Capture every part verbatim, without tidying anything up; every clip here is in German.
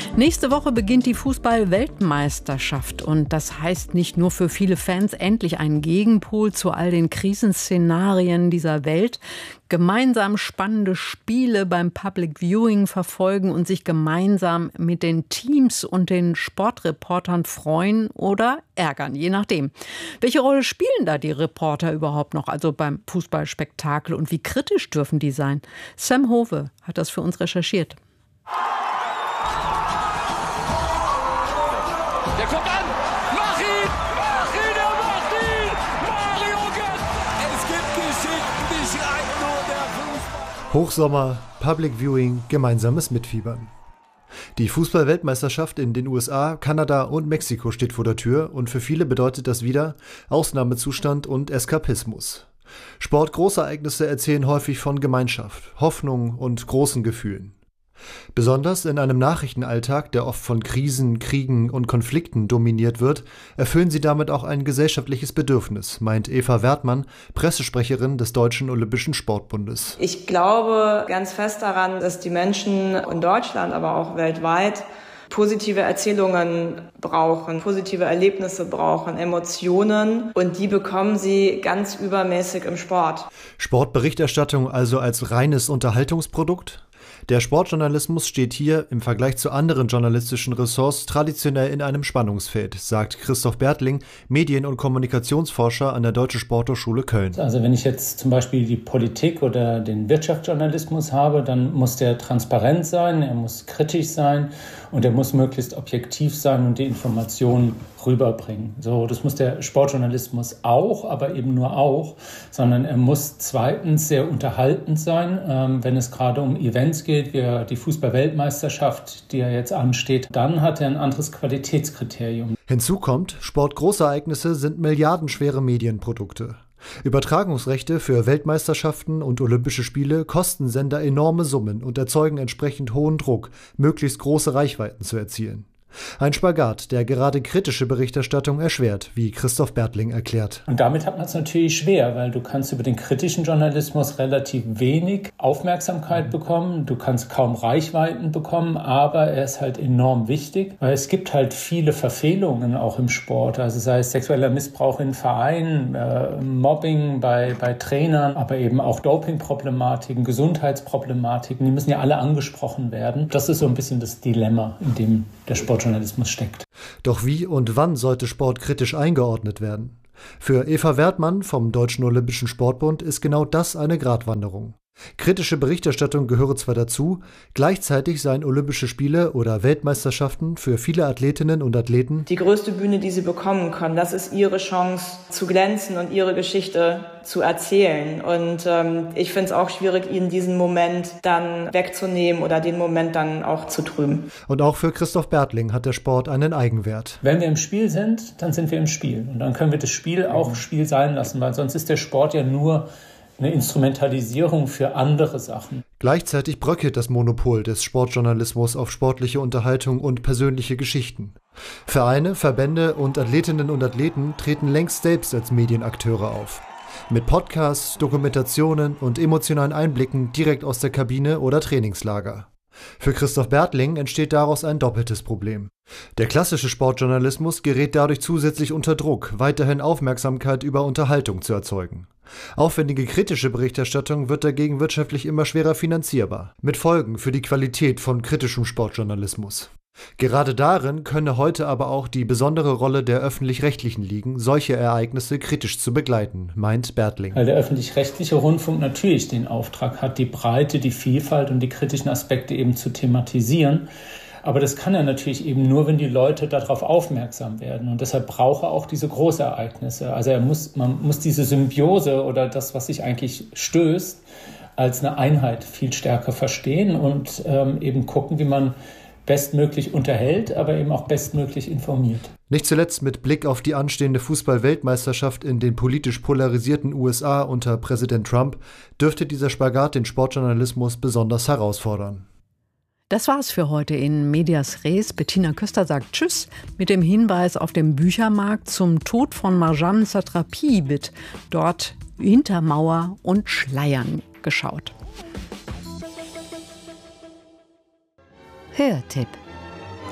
Nächste Woche beginnt die Fußball-Weltmeisterschaft und das heißt nicht nur für viele Fans endlich einen Gegenpol zu all den Krisenszenarien dieser Welt, gemeinsam spannende Spiele beim Public Viewing verfolgen und sich gemeinsam mit den Teams und den Sportreportern freuen oder ärgern, je nachdem. Welche Rolle spielen da die Reporter überhaupt noch, also beim Fußballspektakel, und wie kritisch dürfen die sein? Sam Hove hat das für uns recherchiert. Der kommt an! Mach ihn! Mach ihn! Er macht ihn! Mario Götze! Es gibt Geschichten, die schreibt nur der Fußball. Hochsommer, Public Viewing, gemeinsames Mitfiebern. Die Fußball-Weltmeisterschaft in den U S A, Kanada und Mexiko steht vor der Tür und für viele bedeutet das wieder Ausnahmezustand und Eskapismus. Sportgroßereignisse erzählen häufig von Gemeinschaft, Hoffnung und großen Gefühlen. Besonders in einem Nachrichtenalltag, der oft von Krisen, Kriegen und Konflikten dominiert wird, erfüllen sie damit auch ein gesellschaftliches Bedürfnis, meint Eva Wertmann, Pressesprecherin des Deutschen Olympischen Sportbundes. Ich glaube ganz fest daran, dass die Menschen in Deutschland, aber auch weltweit positive Erzählungen brauchen, positive Erlebnisse brauchen, Emotionen, und die bekommen sie ganz übermäßig im Sport. Sportberichterstattung also als reines Unterhaltungsprodukt? Der Sportjournalismus steht hier im Vergleich zu anderen journalistischen Ressorts traditionell in einem Spannungsfeld, sagt Christoph Bertling, Medien- und Kommunikationsforscher an der Deutschen Sporthochschule Köln. Also wenn ich jetzt zum Beispiel die Politik oder den Wirtschaftsjournalismus habe, dann muss der transparent sein, er muss kritisch sein und er muss möglichst objektiv sein und die Informationen rüberbringen. So, das muss der Sportjournalismus auch, aber eben nur auch, sondern er muss zweitens sehr unterhaltend sein, ähm, wenn es gerade um Events geht, wie die Fußball-Weltmeisterschaft, die ja jetzt ansteht, dann hat er ein anderes Qualitätskriterium. Hinzu kommt, Sportgroßereignisse sind milliardenschwere Medienprodukte. Übertragungsrechte für Weltmeisterschaften und Olympische Spiele kosten Sender enorme Summen und erzeugen entsprechend hohen Druck, möglichst große Reichweiten zu erzielen. Ein Spagat, der gerade kritische Berichterstattung erschwert, wie Christoph Bertling erklärt. Und damit hat man es natürlich schwer, weil du kannst über den kritischen Journalismus relativ wenig Aufmerksamkeit bekommen, du kannst kaum Reichweiten bekommen, aber er ist halt enorm wichtig, weil es gibt halt viele Verfehlungen auch im Sport, also sei es sexueller Missbrauch in Vereinen, äh, Mobbing bei, bei Trainern, aber eben auch Dopingproblematiken, Gesundheitsproblematiken, die müssen ja alle angesprochen werden. Das ist so ein bisschen das Dilemma, in dem der Sport Journalismus steckt. Doch wie und wann sollte Sport kritisch eingeordnet werden? Für Eva Wertmann vom Deutschen Olympischen Sportbund ist genau das eine Gratwanderung. Kritische Berichterstattung gehöre zwar dazu, gleichzeitig seien Olympische Spiele oder Weltmeisterschaften für viele Athletinnen und Athleten die größte Bühne, die sie bekommen können. Das ist ihre Chance zu glänzen und ihre Geschichte zu erzählen. Und ähm, ich finde es auch schwierig, ihnen diesen Moment dann wegzunehmen oder den Moment dann auch zu trüben. Und auch für Christoph Bertling hat der Sport einen Eigenwert. Wenn wir im Spiel sind, dann sind wir im Spiel. Und dann können wir das Spiel auch Spiel sein lassen, weil sonst ist der Sport ja nur eine Instrumentalisierung für andere Sachen. Gleichzeitig bröckelt das Monopol des Sportjournalismus auf sportliche Unterhaltung und persönliche Geschichten. Vereine, Verbände und Athletinnen und Athleten treten längst selbst als Medienakteure auf. Mit Podcasts, Dokumentationen und emotionalen Einblicken direkt aus der Kabine oder Trainingslager. Für Christoph Bertling entsteht daraus ein doppeltes Problem. Der klassische Sportjournalismus gerät dadurch zusätzlich unter Druck, weiterhin Aufmerksamkeit über Unterhaltung zu erzeugen. Aufwendige kritische Berichterstattung wird dagegen wirtschaftlich immer schwerer finanzierbar, mit Folgen für die Qualität von kritischem Sportjournalismus. Gerade darin könne heute aber auch die besondere Rolle der Öffentlich-Rechtlichen liegen, solche Ereignisse kritisch zu begleiten, meint Bertling. Weil der öffentlich-rechtliche Rundfunk natürlich den Auftrag hat, die Breite, die Vielfalt und die kritischen Aspekte eben zu thematisieren. Aber das kann er natürlich eben nur, wenn die Leute darauf aufmerksam werden. Und deshalb braucht er auch diese Großereignisse. Also er muss, man muss diese Symbiose oder das, was sich eigentlich stößt, als eine Einheit viel stärker verstehen und ähm, eben gucken, wie man bestmöglich unterhält, aber eben auch bestmöglich informiert. Nicht zuletzt mit Blick auf die anstehende Fußball-Weltmeisterschaft in den politisch polarisierten U S A unter Präsident Trump dürfte dieser Spagat den Sportjournalismus besonders herausfordern. Das war's für heute in Medias Res. Bettina Köster sagt Tschüss mit dem Hinweis auf dem Büchermarkt zum Tod von Marjane Satrapi wird dort hinter Mauer und Schleiern geschaut. Hörtipp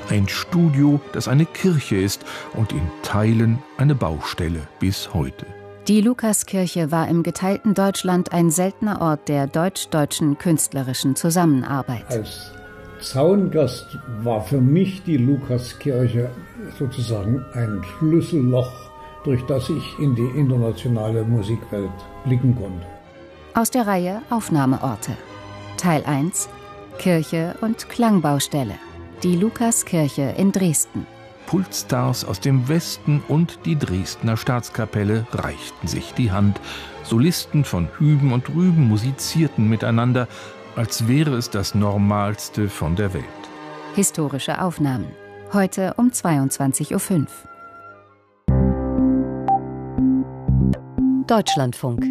Ein Studio, das eine Kirche ist und in Teilen eine Baustelle bis heute. Die Lukaskirche war im geteilten Deutschland ein seltener Ort der deutsch-deutschen künstlerischen Zusammenarbeit. Als Zaungast war für mich die Lukaskirche sozusagen ein Schlüsselloch, durch das ich in die internationale Musikwelt blicken konnte. Aus der Reihe Aufnahmeorte. Teil eins: Kirche und Klangbaustelle. Die Lukaskirche in Dresden. Kultstars aus dem Westen und die Dresdner Staatskapelle reichten sich die Hand. Solisten von hüben und drüben musizierten miteinander, als wäre es das Normalste von der Welt. Historische Aufnahmen. Heute um zweiundzwanzig Uhr fünf. Deutschlandfunk.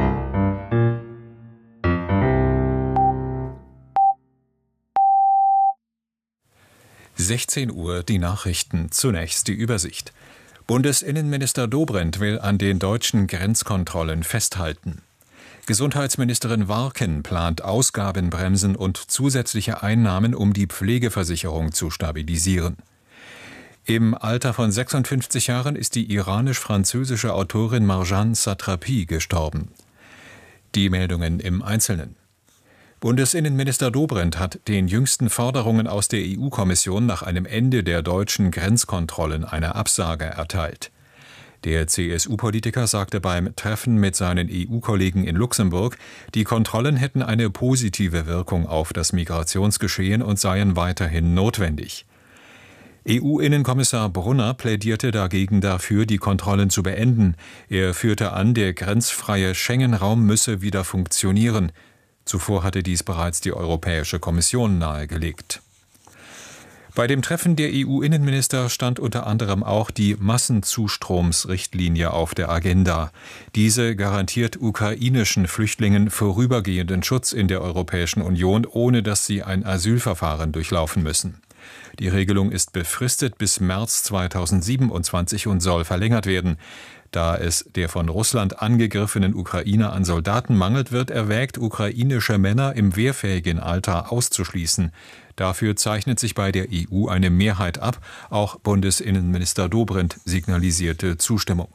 sechzehn Uhr die Nachrichten. Zunächst die Übersicht. Bundesinnenminister Dobrindt will an den deutschen Grenzkontrollen festhalten. Gesundheitsministerin Warken plant Ausgabenbremsen und zusätzliche Einnahmen, um die Pflegeversicherung zu stabilisieren. Im Alter von sechsundfünfzig Jahren ist die iranisch-französische Autorin Marjane Satrapi gestorben. Die Meldungen im Einzelnen. Bundesinnenminister Dobrindt hat den jüngsten Forderungen aus der E U-Kommission nach einem Ende der deutschen Grenzkontrollen eine Absage erteilt. Der C S U-Politiker sagte beim Treffen mit seinen E U-Kollegen in Luxemburg, die Kontrollen hätten eine positive Wirkung auf das Migrationsgeschehen und seien weiterhin notwendig. E U-Innenkommissar Brunner plädierte dagegen dafür, die Kontrollen zu beenden. Er führte an, der grenzfreie Schengen-Raum müsse wieder funktionieren. Zuvor hatte dies bereits die Europäische Kommission nahegelegt. Bei dem Treffen der E U-Innenminister stand unter anderem auch die Massenzustromsrichtlinie auf der Agenda. Diese garantiert ukrainischen Flüchtlingen vorübergehenden Schutz in der Europäischen Union, ohne dass sie ein Asylverfahren durchlaufen müssen. Die Regelung ist befristet bis März zweitausendsiebenundzwanzig und soll verlängert werden. Da es der von Russland angegriffenen Ukrainer an Soldaten mangelt, wird erwägt, ukrainische Männer im wehrfähigen Alter auszuschließen. Dafür zeichnet sich bei der E U eine Mehrheit ab. Auch Bundesinnenminister Dobrindt signalisierte Zustimmung.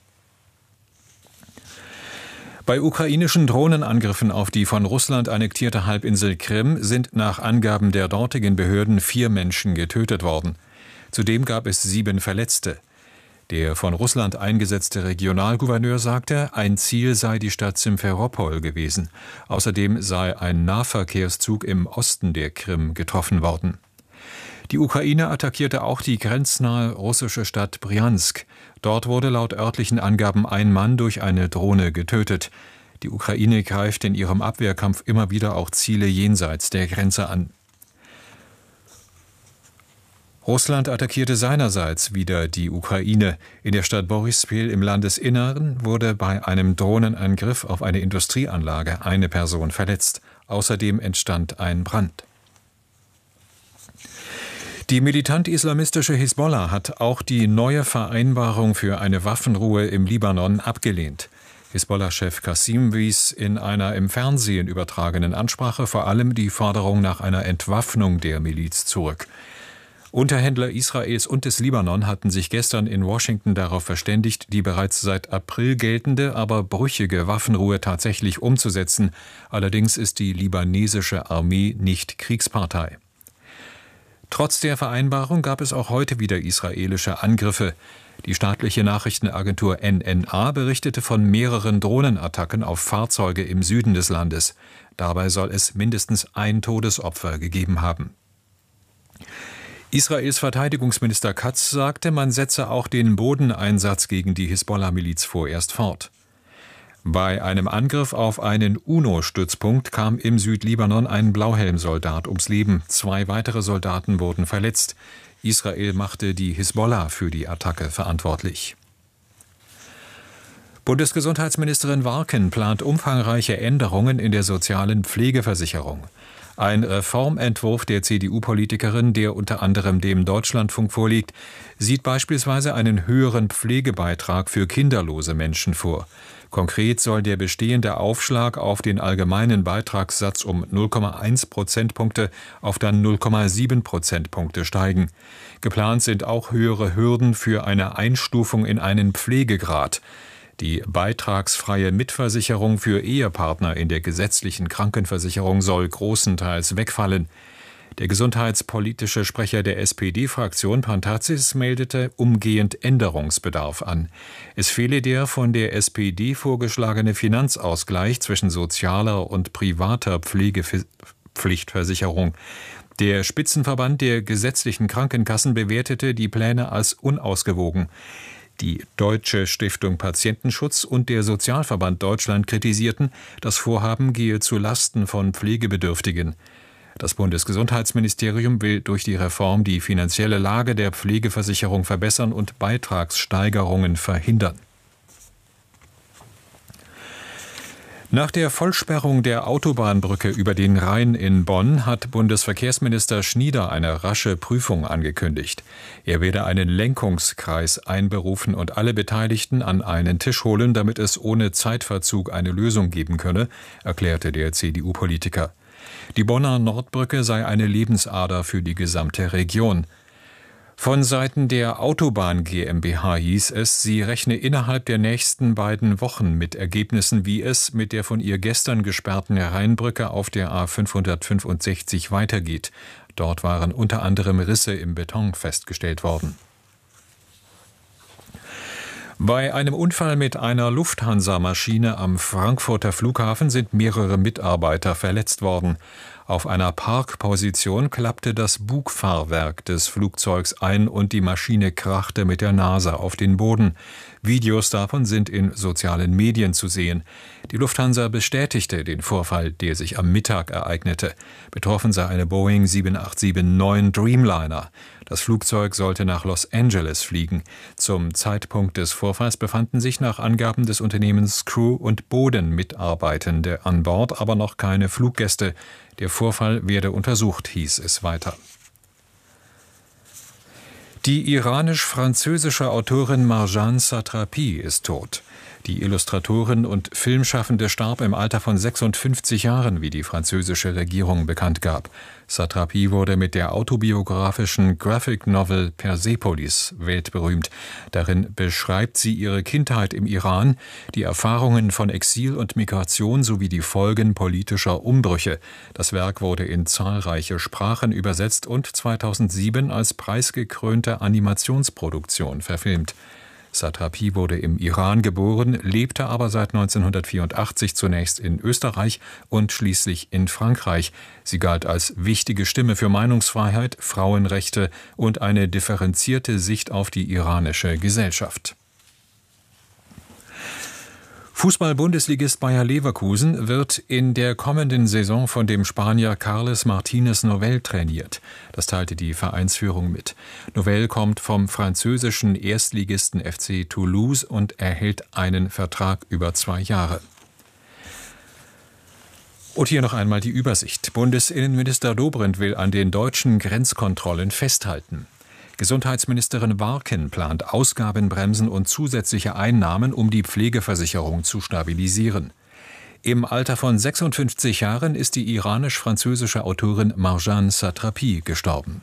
Bei ukrainischen Drohnenangriffen auf die von Russland annektierte Halbinsel Krim sind nach Angaben der dortigen Behörden vier Menschen getötet worden. Zudem gab es sieben Verletzte. Der von Russland eingesetzte Regionalgouverneur sagte, ein Ziel sei die Stadt Simferopol gewesen. Außerdem sei ein Nahverkehrszug im Osten der Krim getroffen worden. Die Ukraine attackierte auch die grenznahe russische Stadt Brjansk. Dort wurde laut örtlichen Angaben ein Mann durch eine Drohne getötet. Die Ukraine greift in ihrem Abwehrkampf immer wieder auch Ziele jenseits der Grenze an. Russland attackierte seinerseits wieder die Ukraine. In der Stadt Boryspil im Landesinneren wurde bei einem Drohnenangriff auf eine Industrieanlage eine Person verletzt. Außerdem entstand ein Brand. Die militant-islamistische Hisbollah hat auch die neue Vereinbarung für eine Waffenruhe im Libanon abgelehnt. Hisbollah-Chef Qassim wies in einer im Fernsehen übertragenen Ansprache vor allem die Forderung nach einer Entwaffnung der Miliz zurück. Unterhändler Israels und des Libanon hatten sich gestern in Washington darauf verständigt, die bereits seit April geltende, aber brüchige Waffenruhe tatsächlich umzusetzen. Allerdings ist die libanesische Armee nicht Kriegspartei. Trotz der Vereinbarung gab es auch heute wieder israelische Angriffe. Die staatliche Nachrichtenagentur N N A berichtete von mehreren Drohnenattacken auf Fahrzeuge im Süden des Landes. Dabei soll es mindestens ein Todesopfer gegeben haben. Israels Verteidigungsminister Katz sagte, man setze auch den Bodeneinsatz gegen die Hisbollah-Miliz vorerst fort. Bei einem Angriff auf einen UNO-Stützpunkt kam im Südlibanon ein Blauhelmsoldat ums Leben. Zwei weitere Soldaten wurden verletzt. Israel machte die Hisbollah für die Attacke verantwortlich. Bundesgesundheitsministerin Warken plant umfangreiche Änderungen in der sozialen Pflegeversicherung. Ein Reformentwurf der C D U-Politikerin, der unter anderem dem Deutschlandfunk vorliegt, sieht beispielsweise einen höheren Pflegebeitrag für kinderlose Menschen vor. Konkret soll der bestehende Aufschlag auf den allgemeinen Beitragssatz um null Komma eins Prozentpunkte auf dann null Komma sieben Prozentpunkte steigen. Geplant sind auch höhere Hürden für eine Einstufung in einen Pflegegrad. Die beitragsfreie Mitversicherung für Ehepartner in der gesetzlichen Krankenversicherung soll großenteils wegfallen. Der gesundheitspolitische Sprecher der S P D-Fraktion Pantazis meldete umgehend Änderungsbedarf an. Es fehle der von der S P D vorgeschlagene Finanzausgleich zwischen sozialer und privater Pflegepflichtversicherung. Der Spitzenverband der gesetzlichen Krankenkassen bewertete die Pläne als unausgewogen. Die Deutsche Stiftung Patientenschutz und der Sozialverband Deutschland kritisierten, das Vorhaben gehe zu Lasten von Pflegebedürftigen. Das Bundesgesundheitsministerium will durch die Reform die finanzielle Lage der Pflegeversicherung verbessern und Beitragssteigerungen verhindern. Nach der Vollsperrung der Autobahnbrücke über den Rhein in Bonn hat Bundesverkehrsminister Schnieder eine rasche Prüfung angekündigt. Er werde einen Lenkungskreis einberufen und alle Beteiligten an einen Tisch holen, damit es ohne Zeitverzug eine Lösung geben könne, erklärte der C D U-Politiker. Die Bonner Nordbrücke sei eine Lebensader für die gesamte Region. Von Seiten der Autobahn GmbH hieß es, sie rechne innerhalb der nächsten beiden Wochen mit Ergebnissen, wie es mit der von ihr gestern gesperrten Rheinbrücke auf der A fünfhundertfünfundsechzig weitergeht. Dort waren unter anderem Risse im Beton festgestellt worden. Bei einem Unfall mit einer Lufthansa-Maschine am Frankfurter Flughafen sind mehrere Mitarbeiter verletzt worden. Auf einer Parkposition klappte das Bugfahrwerk des Flugzeugs ein und die Maschine krachte mit der Nase auf den Boden. Videos davon sind in sozialen Medien zu sehen. Die Lufthansa bestätigte den Vorfall, der sich am Mittag ereignete. Betroffen sei eine Boeing sieben acht sieben neun Dreamliner. Das Flugzeug sollte nach Los Angeles fliegen. Zum Zeitpunkt des Vorfalls befanden sich nach Angaben des Unternehmens Crew und Bodenmitarbeitende an Bord, aber noch keine Fluggäste. Der Vorfall werde untersucht, hieß es weiter. Die iranisch-französische Autorin Marjane Satrapi ist tot. Die Illustratorin und Filmschaffende starb im Alter von sechsundfünfzig Jahren, wie die französische Regierung bekannt gab. Satrapi wurde mit der autobiografischen Graphic Novel Persepolis weltberühmt. Darin beschreibt sie ihre Kindheit im Iran, die Erfahrungen von Exil und Migration sowie die Folgen politischer Umbrüche. Das Werk wurde in zahlreiche Sprachen übersetzt und zweitausendsieben als preisgekrönte Animationsproduktion verfilmt. Satrapi wurde im Iran geboren, lebte aber seit neunzehnhundertvierundachtzig zunächst in Österreich und schließlich in Frankreich. Sie galt als wichtige Stimme für Meinungsfreiheit, Frauenrechte und eine differenzierte Sicht auf die iranische Gesellschaft. Fußball-Bundesligist Bayer Leverkusen wird in der kommenden Saison von dem Spanier Carles Martínez Novell trainiert. Das teilte die Vereinsführung mit. Novell kommt vom französischen Erstligisten F C Toulouse und erhält einen Vertrag über zwei Jahre. Und hier noch einmal die Übersicht. Bundesinnenminister Dobrindt will an den deutschen Grenzkontrollen festhalten. Gesundheitsministerin Warken plant Ausgabenbremsen und zusätzliche Einnahmen, um die Pflegeversicherung zu stabilisieren. Im Alter von sechsundfünfzig Jahren ist die iranisch-französische Autorin Marjane Satrapi gestorben.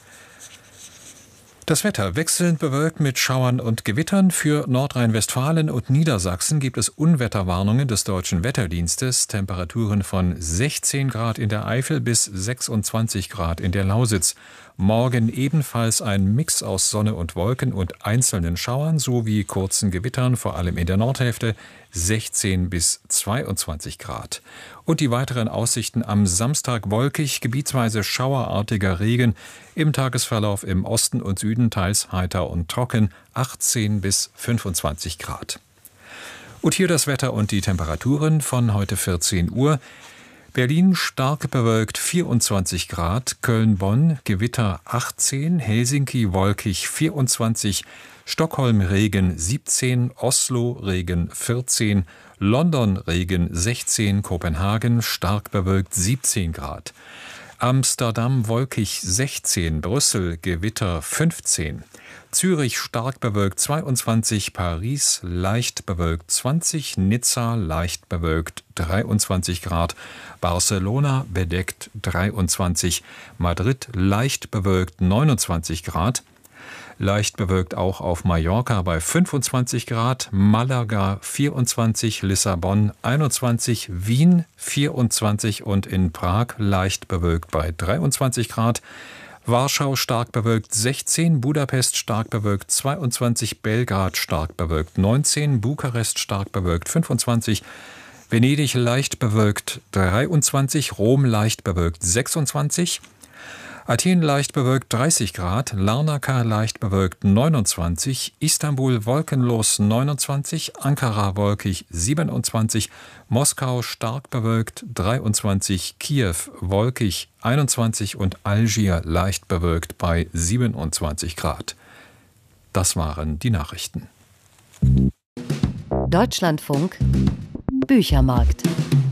Das Wetter wechselnd bewölkt mit Schauern und Gewittern. Für Nordrhein-Westfalen und Niedersachsen gibt es Unwetterwarnungen des Deutschen Wetterdienstes. Temperaturen von sechzehn Grad in der Eifel bis sechsundzwanzig Grad in der Lausitz. Morgen ebenfalls ein Mix aus Sonne und Wolken und einzelnen Schauern sowie kurzen Gewittern, vor allem in der Nordhälfte, sechzehn bis zweiundzwanzig Grad. Und die weiteren Aussichten: am Samstag wolkig, gebietsweise schauerartiger Regen, im Tagesverlauf im Osten und Süden teils heiter und trocken, achtzehn bis fünfundzwanzig Grad. Und hier das Wetter und die Temperaturen von heute vierzehn Uhr. Berlin stark bewölkt vierundzwanzig Grad, Köln-Bonn Gewitter achtzehn, Helsinki wolkig vierundzwanzig, Stockholm Regen siebzehn, Oslo Regen vierzehn, London Regen sechzehn, Kopenhagen stark bewölkt siebzehn Grad. Amsterdam wolkig sechzehn, Brüssel Gewitter fünfzehn. Zürich stark bewölkt zweiundzwanzig, Paris leicht bewölkt zwanzig, Nizza leicht bewölkt dreiundzwanzig Grad, Barcelona bedeckt dreiundzwanzig, Madrid leicht bewölkt neunundzwanzig Grad, leicht bewölkt auch auf Mallorca bei fünfundzwanzig Grad, Malaga vierundzwanzig, Lissabon einundzwanzig, Wien vierundzwanzig und in Prag leicht bewölkt bei dreiundzwanzig Grad, Warschau stark bewölkt sechzehn, Budapest stark bewölkt zweiundzwanzig, Belgrad stark bewölkt neunzehn, Bukarest stark bewölkt fünfundzwanzig, Venedig leicht bewölkt dreiundzwanzig, Rom leicht bewölkt sechsundzwanzig, Athen leicht bewölkt dreißig Grad, Larnaca leicht bewölkt neunundzwanzig, Istanbul wolkenlos neunundzwanzig, Ankara wolkig siebenundzwanzig, Moskau stark bewölkt dreiundzwanzig, Kiew wolkig einundzwanzig und Algier leicht bewölkt bei siebenundzwanzig Grad. Das waren die Nachrichten. Deutschlandfunk Büchermarkt.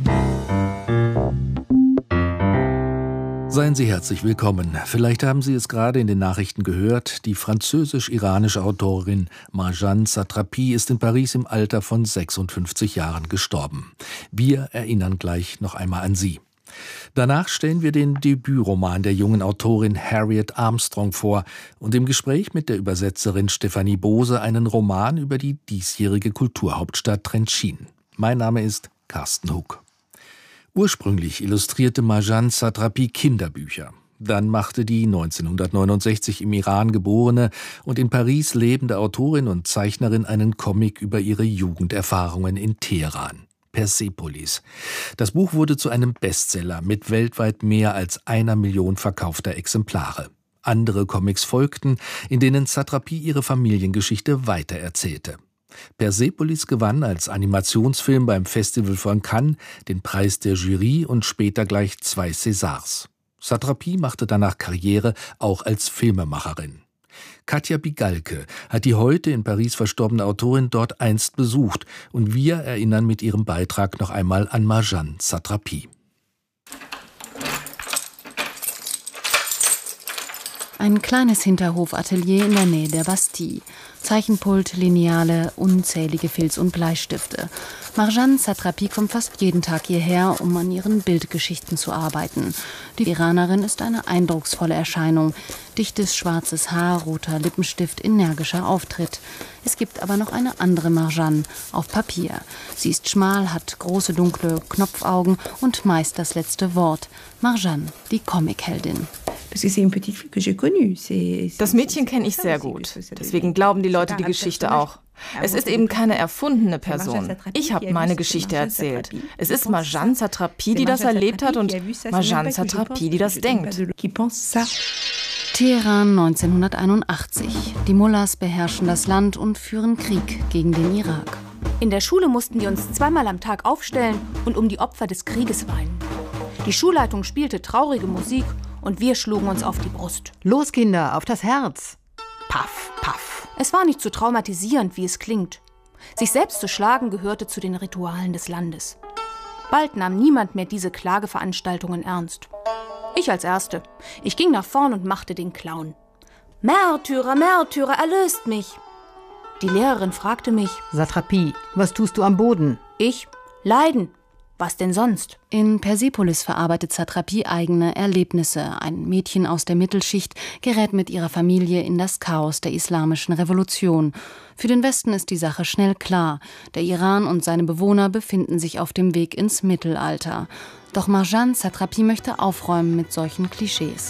Seien Sie herzlich willkommen. Vielleicht haben Sie es gerade in den Nachrichten gehört. Die französisch-iranische Autorin Marjane Satrapi ist in Paris im Alter von sechsundfünfzig Jahren gestorben. Wir erinnern gleich noch einmal an sie. Danach stellen wir den Debütroman der jungen Autorin Harriet Armstrong vor und im Gespräch mit der Übersetzerin Stefanie Bose einen Roman über die diesjährige Kulturhauptstadt Trenčín. Mein Name ist Carsten Huck. Ursprünglich illustrierte Marjane Satrapi Kinderbücher. Dann machte die neunzehnhundertneunundsechzig im Iran geborene und in Paris lebende Autorin und Zeichnerin einen Comic über ihre Jugenderfahrungen in Teheran. Persepolis. Das Buch wurde zu einem Bestseller mit weltweit mehr als einer Million verkaufter Exemplare. Andere Comics folgten, in denen Satrapi ihre Familiengeschichte weitererzählte. Persepolis gewann als Animationsfilm beim Festival von Cannes den Preis der Jury und später gleich zwei Césars. Satrapi machte danach Karriere auch als Filmemacherin. Katja Bigalke hat die heute in Paris verstorbene Autorin dort einst besucht und wir erinnern mit ihrem Beitrag noch einmal an Marjane Satrapi. Ein kleines Hinterhofatelier in der Nähe der Bastille. Zeichenpult, Lineale, unzählige Filz- und Bleistifte. Marjane Satrapi kommt fast jeden Tag hierher, um an ihren Bildgeschichten zu arbeiten. Die Iranerin ist eine eindrucksvolle Erscheinung. Dichtes schwarzes Haar, roter Lippenstift, energischer Auftritt. Es gibt aber noch eine andere Marjane, auf Papier. Sie ist schmal, hat große dunkle Knopfaugen und meist das letzte Wort. Marjane, die Comicheldin. Das Mädchen kenne ich sehr gut. Deswegen glauben die Leute die Geschichte auch. Es ist eben keine erfundene Person. Ich habe meine Geschichte erzählt. Es ist Marjane Satrapi, die das erlebt hat und Marjane Satrapi, die das denkt. Teheran neunzehnhunderteinundachtzig. Die Mullahs beherrschen das Land und führen Krieg gegen den Irak. In der Schule mussten wir uns zweimal am Tag aufstellen und um die Opfer des Krieges weinen. Die Schulleitung spielte traurige Musik und wir schlugen uns auf die Brust. Los, Kinder, auf das Herz. Paff, paff. Es war nicht so traumatisierend, wie es klingt. Sich selbst zu schlagen gehörte zu den Ritualen des Landes. Bald nahm niemand mehr diese Klageveranstaltungen ernst. Ich als Erste. Ich ging nach vorn und machte den Clown. Märtyrer, Märtyrer, erlöst mich. Die Lehrerin fragte mich: Satrapi, was tust du am Boden? Ich? Leiden. Was denn sonst? In Persepolis verarbeitet Satrapi eigene Erlebnisse. Ein Mädchen aus der Mittelschicht gerät mit ihrer Familie in das Chaos der islamischen Revolution. Für den Westen ist die Sache schnell klar. Der Iran und seine Bewohner befinden sich auf dem Weg ins Mittelalter. Doch Marjane Satrapi möchte aufräumen mit solchen Klischees.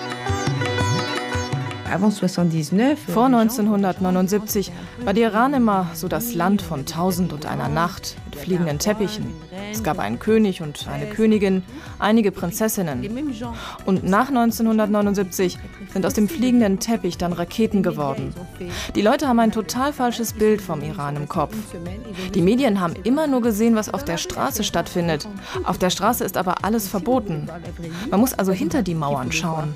Vor neunzehnhundertneunundsiebzig war der Iran immer so das Land von Tausend und einer Nacht mit fliegenden Teppichen. Es gab einen König und eine Königin, einige Prinzessinnen. Und nach neunzehnhundertneunundsiebzig sind aus dem fliegenden Teppich dann Raketen geworden. Die Leute haben ein total falsches Bild vom Iran im Kopf. Die Medien haben immer nur gesehen, was auf der Straße stattfindet. Auf der Straße ist aber alles verboten. Man muss also hinter die Mauern schauen.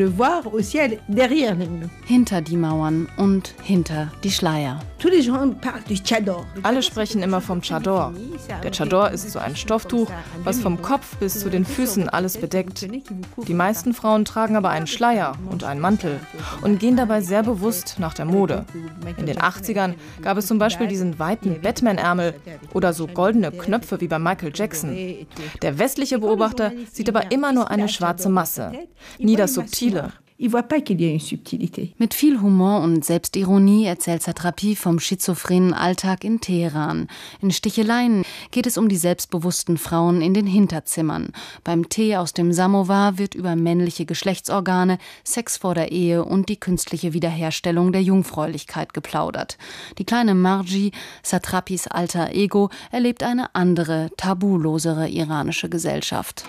Hinter die Mauern und hinter die Schleier. Alle sprechen immer vom Chador. Chador. Der Chador ist so ein Stofftuch, was vom Kopf bis zu den Füßen alles bedeckt. Die meisten Frauen tragen aber einen Schleier und einen Mantel und gehen dabei sehr bewusst nach der Mode. In den achtzigern gab es zum Beispiel diesen weiten Batman-Ärmel oder so goldene Knöpfe wie bei Michael Jackson. Der westliche Beobachter sieht aber immer nur eine schwarze Masse, nie das Subtile. Mit viel Humor und Selbstironie erzählt Satrapi vom schizophrenen Alltag in Teheran. In Sticheleien geht es um die selbstbewussten Frauen in den Hinterzimmern. Beim Tee aus dem Samowar wird über männliche Geschlechtsorgane, Sex vor der Ehe und die künstliche Wiederherstellung der Jungfräulichkeit geplaudert. Die kleine Marji, Satrapis alter Ego, erlebt eine andere, tabulosere iranische Gesellschaft.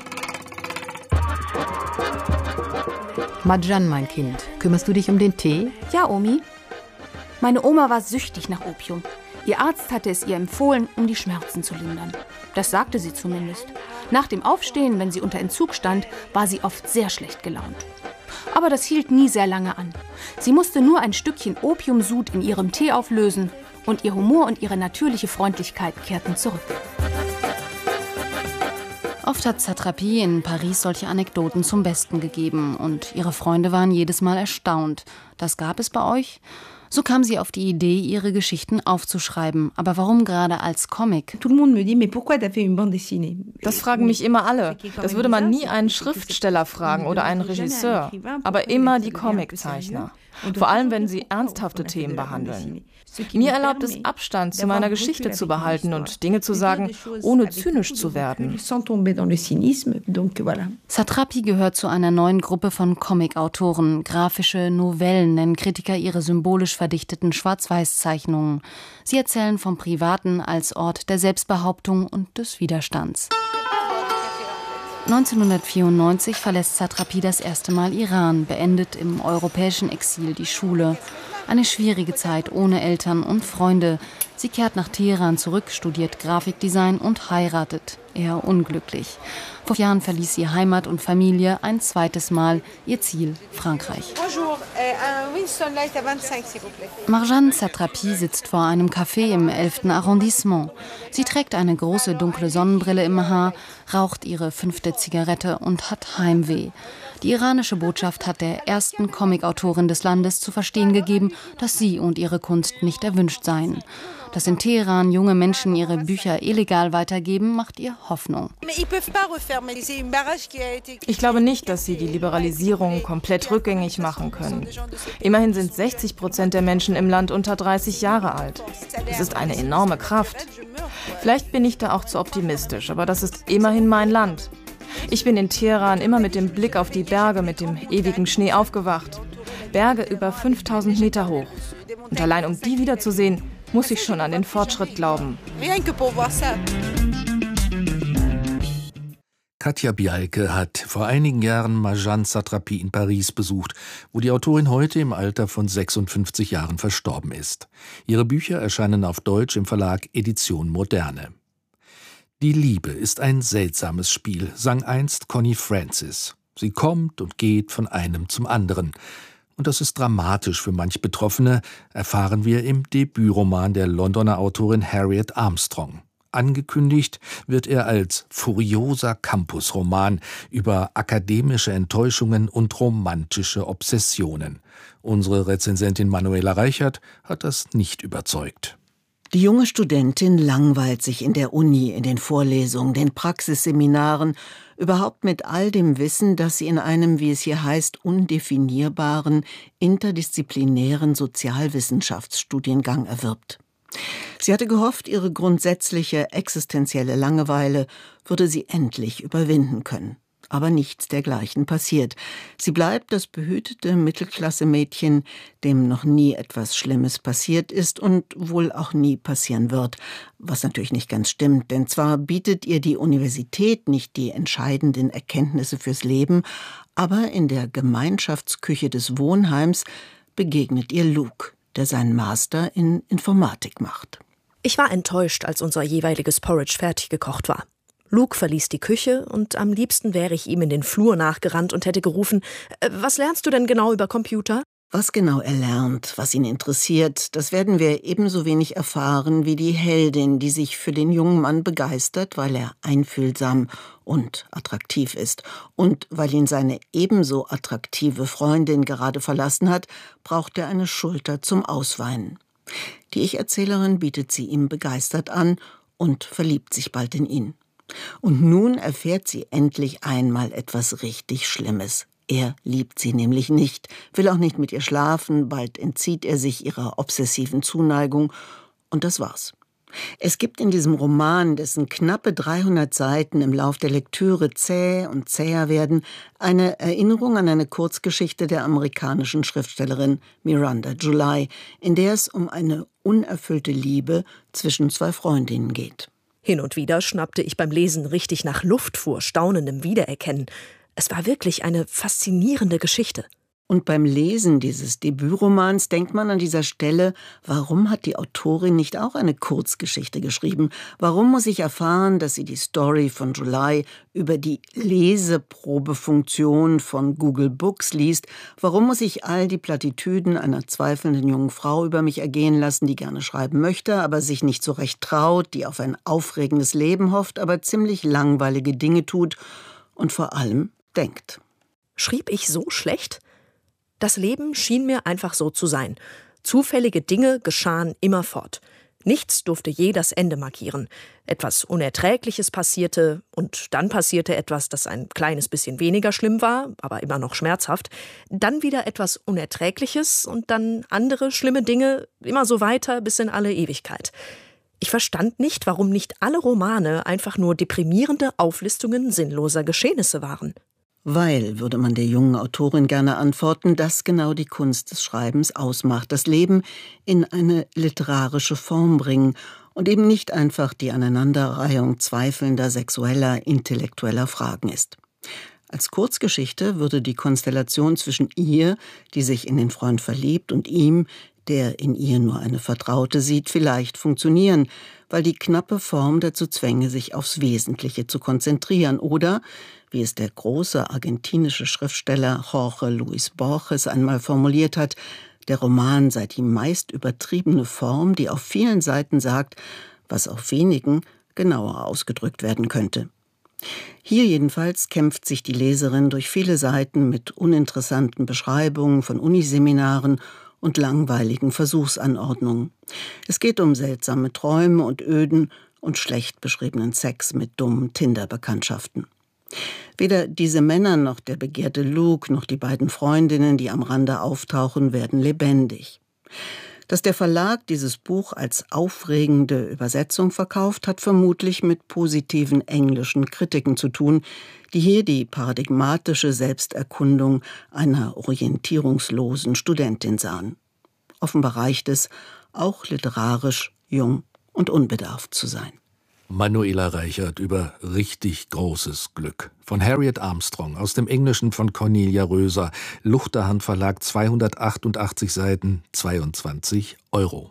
Marjan, mein Kind, kümmerst du dich um den Tee? Ja, Omi. Meine Oma war süchtig nach Opium. Ihr Arzt hatte es ihr empfohlen, um die Schmerzen zu lindern. Das sagte sie zumindest. Nach dem Aufstehen, wenn sie unter Entzug stand, war sie oft sehr schlecht gelaunt. Aber das hielt nie sehr lange an. Sie musste nur ein Stückchen Opiumsud in ihrem Tee auflösen und ihr Humor und ihre natürliche Freundlichkeit kehrten zurück. Oft hat Satrapi in Paris solche Anekdoten zum Besten gegeben und ihre Freunde waren jedes Mal erstaunt. Das gab es bei euch? So kam sie auf die Idee, ihre Geschichten aufzuschreiben. Aber warum gerade als Comic? Das fragen mich immer alle. Das würde man nie einen Schriftsteller fragen oder einen Regisseur, aber immer die Comiczeichner. Vor allem, wenn sie ernsthafte Themen behandeln. Mir erlaubt es, Abstand zu meiner Geschichte zu behalten und Dinge zu sagen, ohne zynisch zu werden. Satrapi gehört zu einer neuen Gruppe von Comic-Autoren. Grafische Novellen nennen Kritiker ihre symbolisch verdichteten Schwarz-Weiß-Zeichnungen. Sie erzählen vom Privaten als Ort der Selbstbehauptung und des Widerstands. neunzehnhundertvierundneunzig verlässt Satrapi das erste Mal Iran, beendet im europäischen Exil die Schule. Eine schwierige Zeit ohne Eltern und Freunde. Sie kehrt nach Teheran zurück, studiert Grafikdesign und heiratet. Eher unglücklich. Vor Jahren verließ sie Heimat und Familie ein zweites Mal. Ihr Ziel Frankreich. Marjan Satrapi sitzt vor einem Café im elften Arrondissement. Sie trägt eine große dunkle Sonnenbrille im Haar, raucht ihre fünfte Zigarette und hat Heimweh. Die iranische Botschaft hat der ersten Comicautorin des Landes zu verstehen gegeben, dass sie und ihre Kunst nicht erwünscht seien. Dass in Teheran junge Menschen ihre Bücher illegal weitergeben, macht ihr Hoffnung. Ich glaube nicht, dass sie die Liberalisierung komplett rückgängig machen können. Immerhin sind sechzig Prozent der Menschen im Land unter dreißig Jahre alt. Das ist eine enorme Kraft. Vielleicht bin ich da auch zu optimistisch, aber das ist immerhin mein Land. Ich bin in Teheran immer mit dem Blick auf die Berge, mit dem ewigen Schnee aufgewacht. Berge über fünftausend Meter hoch. Und allein um die wiederzusehen, muss ich schon an den Fortschritt glauben. Katja Bialke hat vor einigen Jahren Marjan Satrapi in Paris besucht, wo die Autorin heute im Alter von sechsundfünfzig Jahren verstorben ist. Ihre Bücher erscheinen auf Deutsch im Verlag Edition Moderne. Die Liebe ist ein seltsames Spiel, sang einst Connie Francis. Sie kommt und geht von einem zum anderen. Und das ist dramatisch für manch Betroffene, erfahren wir im Debütroman der Londoner Autorin Harriet Armstrong. Angekündigt wird er als furioser Campusroman über akademische Enttäuschungen und romantische Obsessionen. Unsere Rezensentin Manuela Reichert hat das nicht überzeugt. Die junge Studentin langweilt sich in der Uni, in den Vorlesungen, den Praxisseminaren, überhaupt mit all dem Wissen, das sie in einem, wie es hier heißt, undefinierbaren, interdisziplinären Sozialwissenschaftsstudiengang erwirbt. Sie hatte gehofft, ihre grundsätzliche existenzielle Langeweile würde sie endlich überwinden können. Aber nichts dergleichen passiert. Sie bleibt das behütete Mittelklasse-Mädchen, dem noch nie etwas Schlimmes passiert ist und wohl auch nie passieren wird. Was natürlich nicht ganz stimmt, denn zwar bietet ihr die Universität nicht die entscheidenden Erkenntnisse fürs Leben, aber in der Gemeinschaftsküche des Wohnheims begegnet ihr Luke, der seinen Master in Informatik macht. Ich war enttäuscht, als unser jeweiliges Porridge fertig gekocht war. Luke verließ die Küche und am liebsten wäre ich ihm in den Flur nachgerannt und hätte gerufen, »Was lernst du denn genau über Computer?« Was genau er lernt, was ihn interessiert, das werden wir ebenso wenig erfahren wie die Heldin, die sich für den jungen Mann begeistert, weil er einfühlsam und attraktiv ist. Und weil ihn seine ebenso attraktive Freundin gerade verlassen hat, braucht er eine Schulter zum Ausweinen. Die Ich-Erzählerin bietet sie ihm begeistert an und verliebt sich bald in ihn. Und nun erfährt sie endlich einmal etwas richtig Schlimmes. Er liebt sie nämlich nicht, will auch nicht mit ihr schlafen, bald entzieht er sich ihrer obsessiven Zuneigung und das war's. Es gibt in diesem Roman, dessen knappe dreihundert Seiten im Lauf der Lektüre zäh und zäher werden, eine Erinnerung an eine Kurzgeschichte der amerikanischen Schriftstellerin Miranda July, in der es um eine unerfüllte Liebe zwischen zwei Freundinnen geht. Hin und wieder schnappte ich beim Lesen richtig nach Luft vor staunendem Wiedererkennen. Es war wirklich eine faszinierende Geschichte. Und beim Lesen dieses Debütromans denkt man an dieser Stelle, warum hat die Autorin nicht auch eine Kurzgeschichte geschrieben? Warum muss ich erfahren, dass sie die Story von July über die Leseprobefunktion von Google Books liest? Warum muss ich all die Plattitüden einer zweifelnden jungen Frau über mich ergehen lassen, die gerne schreiben möchte, aber sich nicht so recht traut, die auf ein aufregendes Leben hofft, aber ziemlich langweilige Dinge tut und vor allem denkt? Schrieb ich so schlecht? Das Leben schien mir einfach so zu sein. Zufällige Dinge geschahen immerfort. Nichts durfte je das Ende markieren. Etwas Unerträgliches passierte und dann passierte etwas, das ein kleines bisschen weniger schlimm war, aber immer noch schmerzhaft. Dann wieder etwas Unerträgliches und dann andere schlimme Dinge, immer so weiter bis in alle Ewigkeit. Ich verstand nicht, warum nicht alle Romane einfach nur deprimierende Auflistungen sinnloser Geschehnisse waren. Weil, würde man der jungen Autorin gerne antworten, das genau die Kunst des Schreibens ausmacht, das Leben in eine literarische Form bringen und eben nicht einfach die Aneinanderreihung zweifelnder sexueller, intellektueller Fragen ist. Als Kurzgeschichte würde die Konstellation zwischen ihr, die sich in den Freund verliebt, und ihm, der in ihr nur eine Vertraute sieht, vielleicht funktionieren, weil die knappe Form dazu zwänge, sich aufs Wesentliche zu konzentrieren oder, wie es der große argentinische Schriftsteller Jorge Luis Borges einmal formuliert hat, der Roman sei die meist übertriebene Form, die auf vielen Seiten sagt, was auf wenigen genauer ausgedrückt werden könnte. Hier jedenfalls kämpft sich die Leserin durch viele Seiten mit uninteressanten Beschreibungen von Uniseminaren und langweiligen Versuchsanordnungen. Es geht um seltsame Träume und Öden und schlecht beschriebenen Sex mit dummen Tinder-Bekanntschaften. Weder diese Männer noch der begehrte Luke noch die beiden Freundinnen, die am Rande auftauchen, werden lebendig. Dass der Verlag dieses Buch als aufregende Übersetzung verkauft, hat vermutlich mit positiven englischen Kritiken zu tun, die hier die paradigmatische Selbsterkundung einer orientierungslosen Studentin sahen. Offenbar reicht es, auch literarisch jung und unbedarft zu sein. Manuela Reichert über richtig großes Glück. Von Harriet Armstrong, aus dem Englischen von Cornelia Röser. Luchterhand Verlag, zweihundertachtundachtzig Seiten, zweiundzwanzig Euro.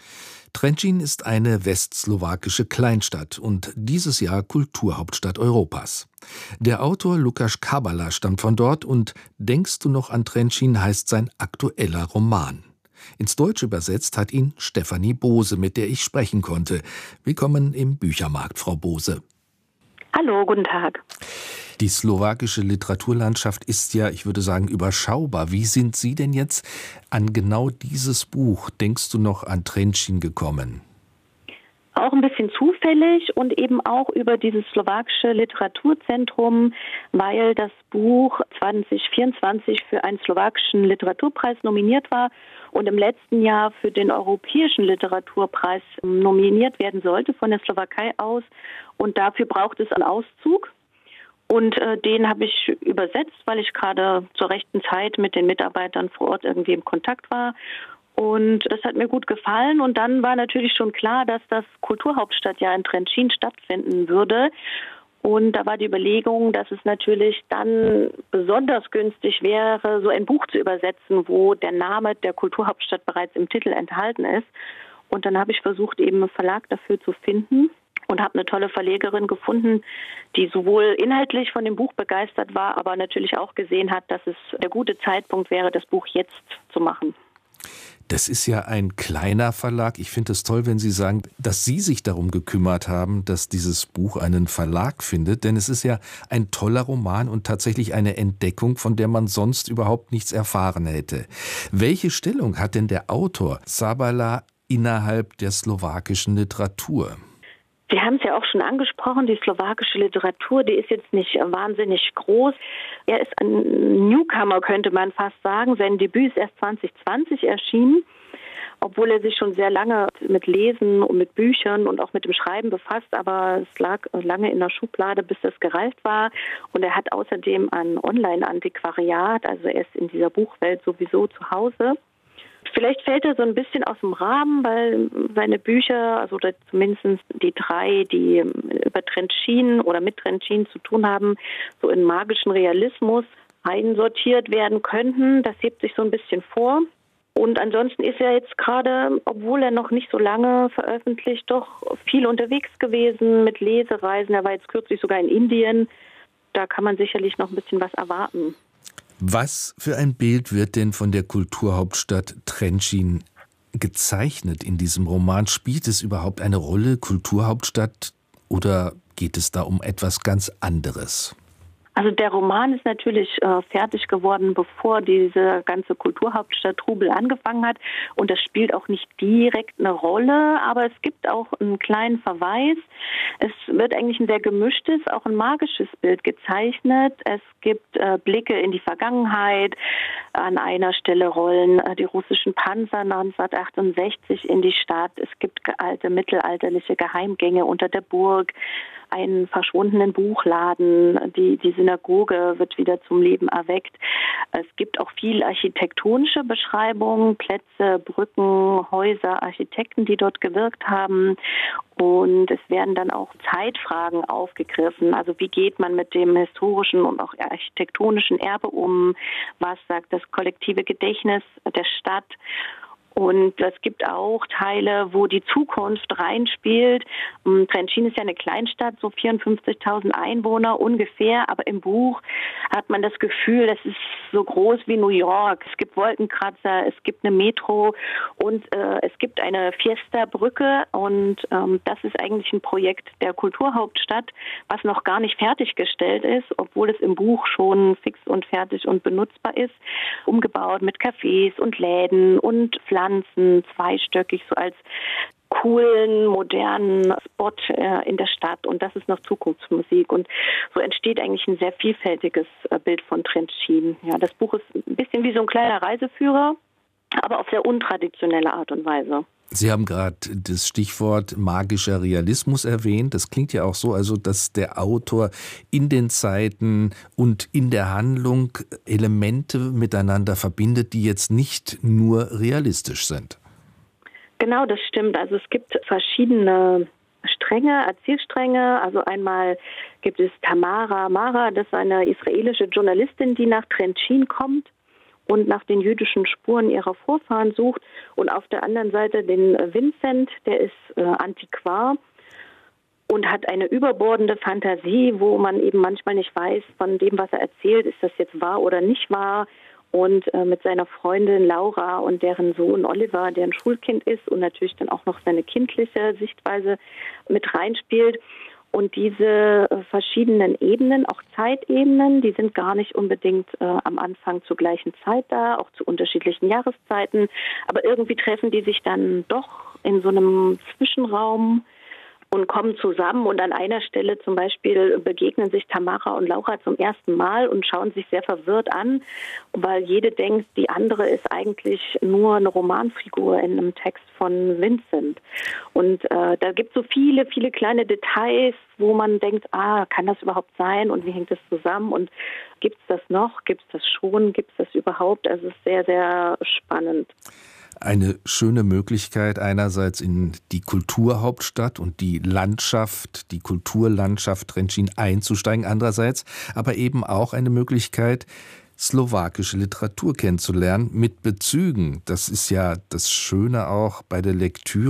Trenčín ist eine westslowakische Kleinstadt und dieses Jahr Kulturhauptstadt Europas. Der Autor Lukáš Kabala stammt von dort und Denkst du noch an Trenčín heißt sein aktueller Roman. Ins Deutsche übersetzt hat ihn Stefanie Bose, mit der ich sprechen konnte. Willkommen im Büchermarkt, Frau Bose. Hallo, guten Tag. Die slowakische Literaturlandschaft ist ja, ich würde sagen, überschaubar. Wie sind Sie denn jetzt an genau dieses Buch, Denkst du noch an Trenčín, gekommen? Auch ein bisschen zufällig und eben auch über dieses slowakische Literaturzentrum, weil das Buch zwanzig vierundzwanzig für einen slowakischen Literaturpreis nominiert war und im letzten Jahr für den Europäischen Literaturpreis nominiert werden sollte von der Slowakei aus. Und dafür braucht es einen Auszug. Und äh, den habe ich übersetzt, weil ich gerade zur rechten Zeit mit den Mitarbeitern vor Ort irgendwie im Kontakt war. Und das hat mir gut gefallen. Und dann war natürlich schon klar, dass das Kulturhauptstadtjahr in Trenčín stattfinden würde. Und da war die Überlegung, dass es natürlich dann besonders günstig wäre, so ein Buch zu übersetzen, wo der Name der Kulturhauptstadt bereits im Titel enthalten ist. Und dann habe ich versucht, eben einen Verlag dafür zu finden. und habe eine tolle Verlegerin gefunden, die sowohl inhaltlich von dem Buch begeistert war, aber natürlich auch gesehen hat, dass es der gute Zeitpunkt wäre, das Buch jetzt zu machen. Das ist ja ein kleiner Verlag. Ich finde es toll, wenn Sie sagen, dass Sie sich darum gekümmert haben, dass dieses Buch einen Verlag findet. Denn es ist ja ein toller Roman und tatsächlich eine Entdeckung, von der man sonst überhaupt nichts erfahren hätte. Welche Stellung hat denn der Autor Sabala innerhalb der slowakischen Literatur? Sie haben es ja auch schon angesprochen, die slowakische Literatur, die ist jetzt nicht wahnsinnig groß. Er ist ein Newcomer, könnte man fast sagen. Sein Debüt ist erst zwanzig zwanzig erschienen, obwohl er sich schon sehr lange mit Lesen und mit Büchern und auch mit dem Schreiben befasst. Aber es lag lange in der Schublade, bis das gereift war. Und er hat außerdem ein Online-Antiquariat, also er ist in dieser Buchwelt sowieso zu Hause. Vielleicht fällt er so ein bisschen aus dem Rahmen, weil seine Bücher, also zumindest die drei, die über Trenčín oder mit Trenčín zu tun haben, so in magischen Realismus einsortiert werden könnten. Das hebt sich so ein bisschen vor. Und ansonsten ist er jetzt gerade, obwohl er noch nicht so lange veröffentlicht, doch viel unterwegs gewesen mit Lesereisen. Er war jetzt kürzlich sogar in Indien. Da kann man sicherlich noch ein bisschen was erwarten. Was für ein Bild wird denn von der Kulturhauptstadt Trenčín gezeichnet in diesem Roman? Spielt es überhaupt eine Rolle, Kulturhauptstadt, oder geht es da um etwas ganz anderes? Also der Roman ist natürlich äh, fertig geworden, bevor diese ganze Kulturhauptstadt-Trubel angefangen hat. Und das spielt auch nicht direkt eine Rolle, aber es gibt auch einen kleinen Verweis. Es wird eigentlich ein sehr gemischtes, auch ein magisches Bild gezeichnet. Es gibt äh, Blicke in die Vergangenheit. An einer Stelle rollen äh, die russischen Panzer neunzehnhundertachtundsechzig in die Stadt. Es gibt alte mittelalterliche Geheimgänge unter der Burg, einen verschwundenen Buchladen, die, die Synagoge wird wieder zum Leben erweckt. Es gibt auch viel architektonische Beschreibungen, Plätze, Brücken, Häuser, Architekten, die dort gewirkt haben. Und es werden dann auch Zeitfragen aufgegriffen. Also wie geht man mit dem historischen und auch architektonischen Erbe um? Was sagt das kollektive Gedächtnis der Stadt? Und es gibt auch Teile, wo die Zukunft reinspielt. Trenčín ist ja eine Kleinstadt, so vierundfünfzigtausend Einwohner ungefähr. Aber im Buch hat man das Gefühl, das ist so groß wie New York. Es gibt Wolkenkratzer, es gibt eine Metro und äh, es gibt eine Fiesta-Brücke. Und ähm, das ist eigentlich ein Projekt der Kulturhauptstadt, was noch gar nicht fertiggestellt ist, obwohl es im Buch schon fix und fertig und benutzbar ist. Umgebaut mit Cafés und Läden und Pflanzen. Zweistöckig, so als coolen, modernen Spot äh, in der Stadt. Und das ist noch Zukunftsmusik. Und so entsteht eigentlich ein sehr vielfältiges äh, Bild von Trenčín. Ja, das Buch ist ein bisschen wie so ein kleiner Reiseführer, aber auf sehr untraditionelle Art und Weise. Sie haben gerade das Stichwort magischer Realismus erwähnt. Das klingt ja auch so, also dass der Autor in den Zeiten und in der Handlung Elemente miteinander verbindet, die jetzt nicht nur realistisch sind. Genau, das stimmt. Also es gibt verschiedene Stränge, Erzählstränge. Also einmal gibt es Tamara Mara, das ist eine israelische Journalistin, die nach Trenčín kommt und nach den jüdischen Spuren ihrer Vorfahren sucht. Und auf der anderen Seite den Vincent, der ist äh, Antiquar und hat eine überbordende Fantasie, wo man eben manchmal nicht weiß, von dem, was er erzählt, ist das jetzt wahr oder nicht wahr. Und äh, mit seiner Freundin Laura und deren Sohn Oliver, der ein Schulkind ist und natürlich dann auch noch seine kindliche Sichtweise mit reinspielt. Und diese äh, verschiedenen Ebenen, auch Zeitebenen, die sind gar nicht unbedingt äh, am Anfang zur gleichen Zeit da, auch zu unterschiedlichen Jahreszeiten. Aber irgendwie treffen die sich dann doch in so einem Zwischenraum und kommen zusammen. Und an einer Stelle zum Beispiel begegnen sich Tamara und Laura zum ersten Mal und schauen sich sehr verwirrt an, weil jede denkt, die andere ist eigentlich nur eine Romanfigur in einem Text von Vincent. Und äh, da gibt es so viele, viele kleine Details, wo man denkt, ah, kann das überhaupt sein und wie hängt das zusammen und gibt es das noch, gibt es das schon, gibt es das überhaupt? Also es ist sehr, sehr spannend. Eine schöne Möglichkeit, einerseits in die Kulturhauptstadt und die Landschaft, die Kulturlandschaft Trenčín einzusteigen, andererseits aber eben auch eine Möglichkeit, slowakische Literatur kennenzulernen mit Bezügen. Das ist ja das Schöne auch bei der Lektüre,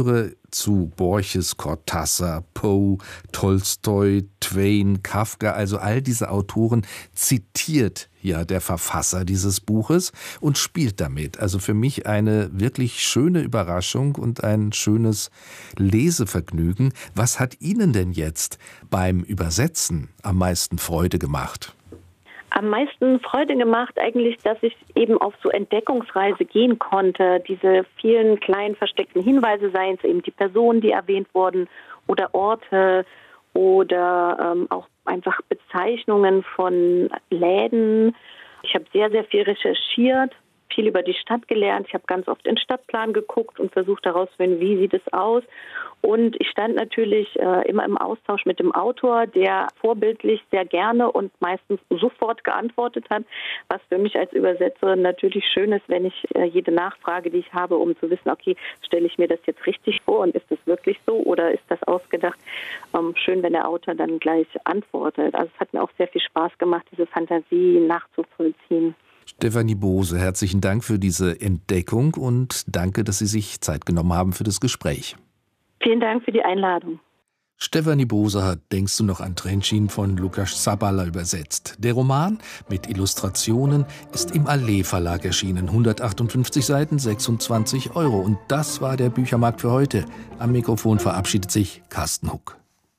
zu Borges, Cortázar, Poe, Tolstoi, Twain, Kafka, also all diese Autoren zitiert ja der Verfasser dieses Buches und spielt damit. Also für mich eine wirklich schöne Überraschung und ein schönes Lesevergnügen. Was hat Ihnen denn jetzt beim Übersetzen am meisten Freude gemacht? Am meisten Freude gemacht eigentlich, dass ich eben auf so Entdeckungsreise gehen konnte. Diese vielen kleinen versteckten Hinweise, seien es eben die Personen, die erwähnt wurden, oder Orte oder ähm, auch einfach Bezeichnungen von Läden. Ich habe sehr, sehr viel recherchiert, viel über die Stadt gelernt. Ich habe ganz oft in den Stadtplan geguckt und versucht herauszufinden, wie sieht es aus. Und ich stand natürlich äh, immer im Austausch mit dem Autor, der vorbildlich sehr gerne und meistens sofort geantwortet hat, was für mich als Übersetzerin natürlich schön ist, wenn ich äh, jede Nachfrage, die ich habe, um zu wissen, okay, stelle ich mir das jetzt richtig vor und ist das wirklich so oder ist das ausgedacht? Ähm, schön, wenn der Autor dann gleich antwortet. Also es hat mir auch sehr viel Spaß gemacht, diese Fantasie nachzuvollziehen. Stefanie Bose, herzlichen Dank für diese Entdeckung und danke, dass Sie sich Zeit genommen haben für das Gespräch. Vielen Dank für die Einladung. Stefanie Bose hat Denkst du noch an Trenčín von Lukáš Zabala übersetzt. Der Roman mit Illustrationen ist im Allee Verlag erschienen. hundertachtundfünfzig Seiten, sechsundzwanzig Euro. Und das war der Büchermarkt für heute. Am Mikrofon verabschiedet sich Carsten Huck.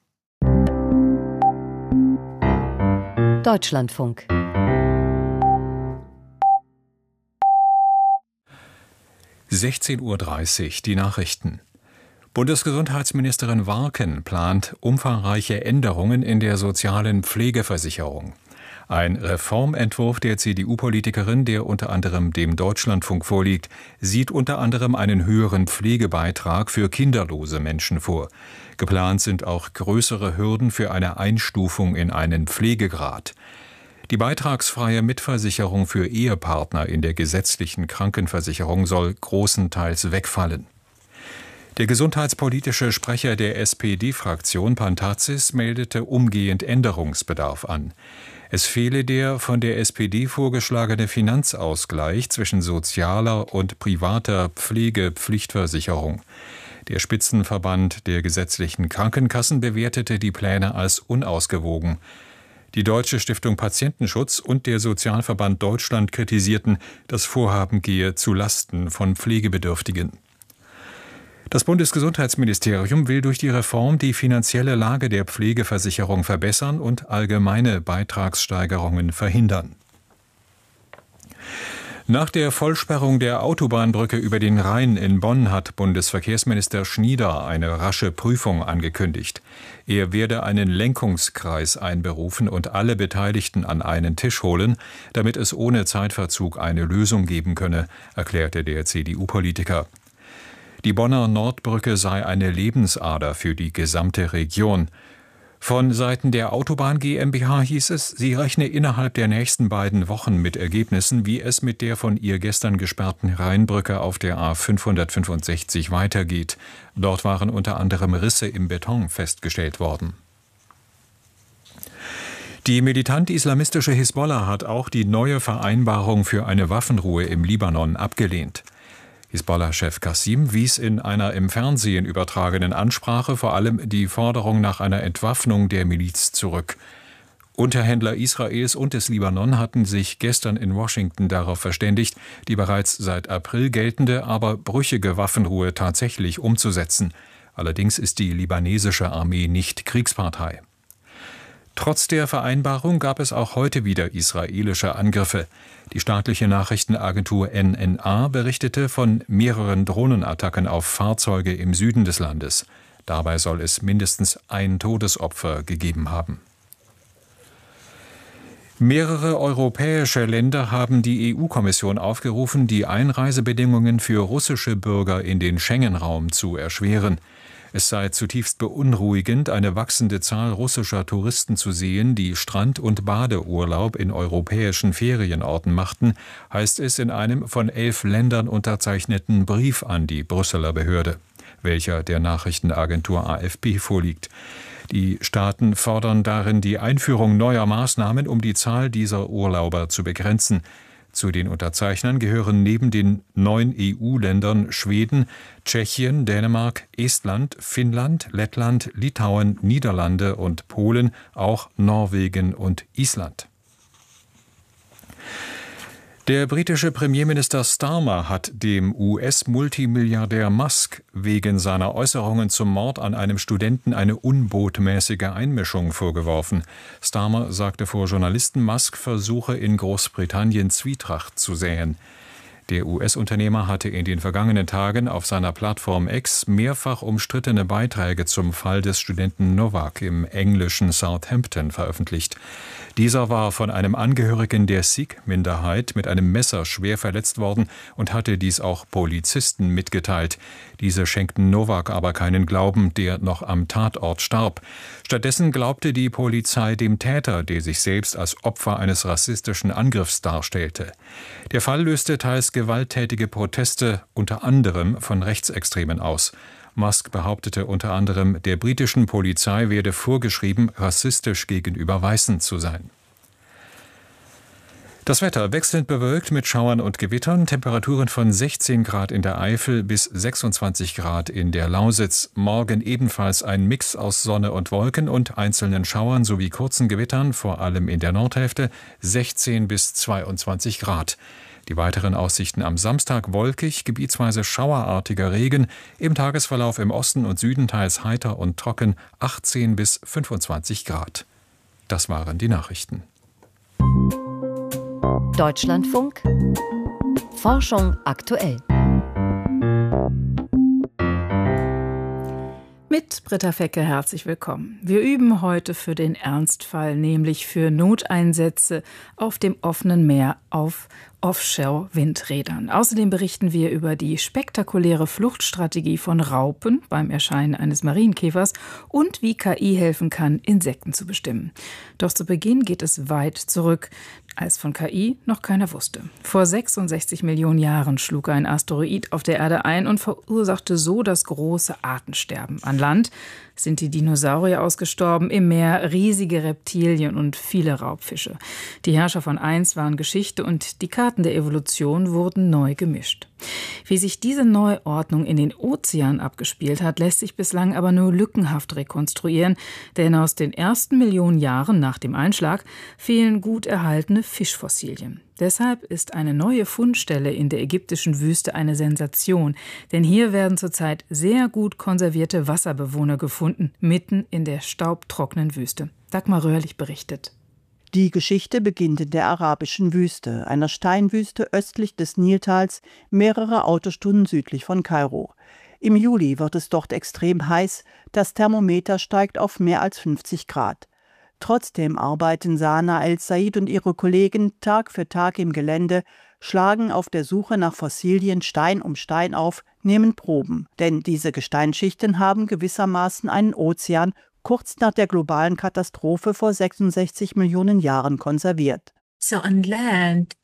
Deutschlandfunk. sechzehn Uhr dreißig, die Nachrichten. Bundesgesundheitsministerin Warken plant umfangreiche Änderungen in der sozialen Pflegeversicherung. Ein Reformentwurf der C D U-Politikerin, der unter anderem dem Deutschlandfunk vorliegt, sieht unter anderem einen höheren Pflegebeitrag für kinderlose Menschen vor. Geplant sind auch größere Hürden für eine Einstufung in einen Pflegegrad. Die beitragsfreie Mitversicherung für Ehepartner in der gesetzlichen Krankenversicherung soll großenteils wegfallen. Der gesundheitspolitische Sprecher der S P D-Fraktion Pantazis meldete umgehend Änderungsbedarf an. Es fehle der von der S P D vorgeschlagene Finanzausgleich zwischen sozialer und privater Pflegepflichtversicherung. Der Spitzenverband der gesetzlichen Krankenkassen bewertete die Pläne als unausgewogen. Die Deutsche Stiftung Patientenschutz und der Sozialverband Deutschland kritisierten, das Vorhaben gehe zu Lasten von Pflegebedürftigen. Das Bundesgesundheitsministerium will durch die Reform die finanzielle Lage der Pflegeversicherung verbessern und allgemeine Beitragssteigerungen verhindern. Nach der Vollsperrung der Autobahnbrücke über den Rhein in Bonn hat Bundesverkehrsminister Schnieder eine rasche Prüfung angekündigt. Er werde einen Lenkungskreis einberufen und alle Beteiligten an einen Tisch holen, damit es ohne Zeitverzug eine Lösung geben könne, erklärte der C D U-Politiker. Die Bonner Nordbrücke sei eine Lebensader für die gesamte Region. Von Seiten der Autobahn GmbH hieß es, sie rechne innerhalb der nächsten beiden Wochen mit Ergebnissen, wie es mit der von ihr gestern gesperrten Rheinbrücke auf der A fünfhundertfünfundsechzig weitergeht. Dort waren unter anderem Risse im Beton festgestellt worden. Die militant-islamistische Hisbollah hat auch die neue Vereinbarung für eine Waffenruhe im Libanon abgelehnt. Hisbollah-Chef Qassim wies in einer im Fernsehen übertragenen Ansprache vor allem die Forderung nach einer Entwaffnung der Miliz zurück. Unterhändler Israels und des Libanon hatten sich gestern in Washington darauf verständigt, die bereits seit April geltende, aber brüchige Waffenruhe tatsächlich umzusetzen. Allerdings ist die libanesische Armee nicht Kriegspartei. Trotz der Vereinbarung gab es auch heute wieder israelische Angriffe. Die staatliche Nachrichtenagentur N N A berichtete von mehreren Drohnenattacken auf Fahrzeuge im Süden des Landes. Dabei soll es mindestens ein Todesopfer gegeben haben. Mehrere europäische Länder haben die E U-Kommission aufgerufen, die Einreisebedingungen für russische Bürger in den Schengen-Raum zu erschweren. Es sei zutiefst beunruhigend, eine wachsende Zahl russischer Touristen zu sehen, die Strand- und Badeurlaub in europäischen Ferienorten machten, heißt es in einem von elf Ländern unterzeichneten Brief an die Brüsseler Behörde, welcher der Nachrichtenagentur A F P vorliegt. Die Staaten fordern darin die Einführung neuer Maßnahmen, um die Zahl dieser Urlauber zu begrenzen. Zu den Unterzeichnern gehören neben den neun E U-Ländern Schweden, Tschechien, Dänemark, Estland, Finnland, Lettland, Litauen, Niederlande und Polen, auch Norwegen und Island. Der britische Premierminister Starmer hat dem U S-Multimilliardär Musk wegen seiner Äußerungen zum Mord an einem Studenten eine unbotmäßige Einmischung vorgeworfen. Starmer sagte vor Journalisten, Musk versuche in Großbritannien Zwietracht zu säen. Der U S-Unternehmer hatte in den vergangenen Tagen auf seiner Plattform X mehrfach umstrittene Beiträge zum Fall des Studenten Novak im englischen Southampton veröffentlicht. Dieser war von einem Angehörigen der Sikh-Minderheit mit einem Messer schwer verletzt worden und hatte dies auch Polizisten mitgeteilt. Diese schenkten Novak aber keinen Glauben, der noch am Tatort starb. Stattdessen glaubte die Polizei dem Täter, der sich selbst als Opfer eines rassistischen Angriffs darstellte. Der Fall löste teils gewalttätige Proteste, unter anderem von Rechtsextremen, aus. Musk behauptete unter anderem, der britischen Polizei werde vorgeschrieben, rassistisch gegenüber Weißen zu sein. Das Wetter wechselnd bewölkt mit Schauern und Gewittern, Temperaturen von sechzehn Grad in der Eifel bis sechsundzwanzig Grad in der Lausitz. Morgen ebenfalls ein Mix aus Sonne und Wolken und einzelnen Schauern sowie kurzen Gewittern, vor allem in der Nordhälfte, sechzehn bis zweiundzwanzig Grad. Die weiteren Aussichten am Samstag wolkig, gebietsweise schauerartiger Regen, im Tagesverlauf im Osten und Süden teils heiter und trocken, achtzehn bis fünfundzwanzig Grad. Das waren die Nachrichten. Deutschlandfunk Forschung aktuell. Mit Britta Fecke herzlich willkommen. Wir üben heute für den Ernstfall, nämlich für Noteinsätze auf dem offenen Meer auf Offshore-Windrädern. Außerdem berichten wir über die spektakuläre Fluchtstrategie von Raupen beim Erscheinen eines Marienkäfers und wie K I helfen kann, Insekten zu bestimmen. Doch zu Beginn geht es weit zurück, als von K I noch keiner wusste. Vor sechsundsechzig Millionen Jahren schlug ein Asteroid auf der Erde ein und verursachte so das große Artensterben. An Land sind die Dinosaurier ausgestorben, im Meer riesige Reptilien und viele Raubfische. Die Herrscher von einst waren Geschichte und die Karten der Evolution wurden neu gemischt. Wie sich diese Neuordnung in den Ozeanen abgespielt hat, lässt sich bislang aber nur lückenhaft rekonstruieren, denn aus den ersten Millionen Jahren nach dem Einschlag fehlen gut erhaltene Fischfossilien. Deshalb ist eine neue Fundstelle in der ägyptischen Wüste eine Sensation, denn hier werden zurzeit sehr gut konservierte Wasserbewohner gefunden, mitten in der staubtrockenen Wüste. Dagmar Röhrlich berichtet. Die Geschichte beginnt in der arabischen Wüste, einer Steinwüste östlich des Niltals, mehrere Autostunden südlich von Kairo. Im Juli wird es dort extrem heiß, das Thermometer steigt auf mehr als fünfzig Grad. Trotzdem arbeiten Sana El-Said und ihre Kollegen Tag für Tag im Gelände, schlagen auf der Suche nach Fossilien Stein um Stein auf, nehmen Proben. Denn diese Gesteinsschichten haben gewissermaßen einen Ozean kurz nach der globalen Katastrophe vor sechsundsechzig Millionen Jahren konserviert. An Land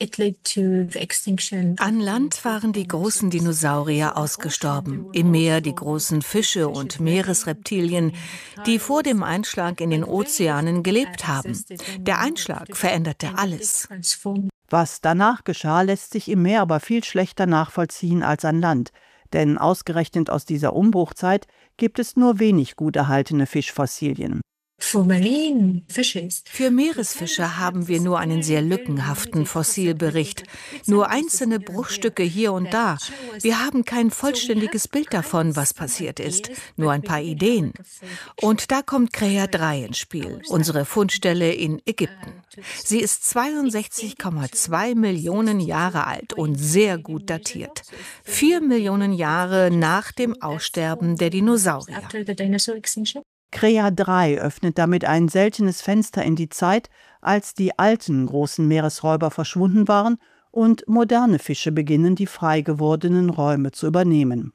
waren die großen Dinosaurier ausgestorben, im Meer die großen Fische und Meeresreptilien, die vor dem Einschlag in den Ozeanen gelebt haben. Der Einschlag veränderte alles. Was danach geschah, lässt sich im Meer aber viel schlechter nachvollziehen als an Land. Denn ausgerechnet aus dieser Umbruchzeit gibt es nur wenig gut erhaltene Fischfossilien. Für Meeresfische haben wir nur einen sehr lückenhaften Fossilbericht, nur einzelne Bruchstücke hier und da. Wir haben kein vollständiges Bild davon, was passiert ist, nur ein paar Ideen. Und da kommt Krea drei ins Spiel, unsere Fundstelle in Ägypten. Sie ist zweiundsechzig Komma zwei Millionen Jahre alt und sehr gut datiert. Vier Millionen Jahre nach dem Aussterben der Dinosaurier. Krea drei öffnet damit ein seltenes Fenster in die Zeit, als die alten großen Meeresräuber verschwunden waren und moderne Fische beginnen, die frei gewordenen Räume zu übernehmen.